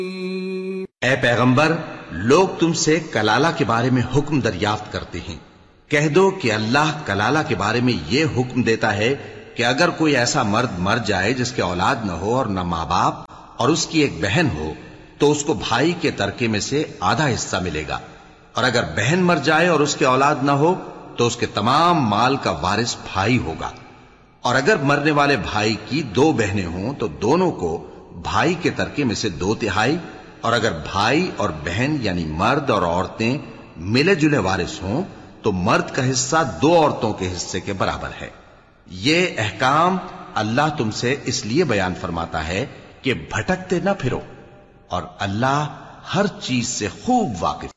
ए पैगंबर, लोग तुमसे कलाला के बारे में हुक्म दरियाफ्त करते हैं। कह दो कि अल्लाह कलाला के बारे में यह हुक्म देता है कि अगर कोई ऐसा मर्द मर जाए जिसके औलाद न हो और न मां बाप और उसकी एक बहन हो, तो उसको भाई के तरके में से आधा हिस्सा मिलेगा। और अगर बहन मर जाए और उसके औलाद न हो, तो उसके तमाम माल का वारिस भाई होगा। और अगर मरने वाले भाई की दो बहनें हों, तो दोनों को भाई के तरके में से 2/3। और अगर भाई और बहन यानी मर्द और औरतें मिले जुले वारिस हों, तो मर्द का हिस्सा 2 औरतों के हिस्से के बराबर है। ये अहकाम अल्लाह तुमसे इसलिए बयान फरमाता है कि भटकते न फिरो, और अल्लाह हर चीज से खूब वाकिफ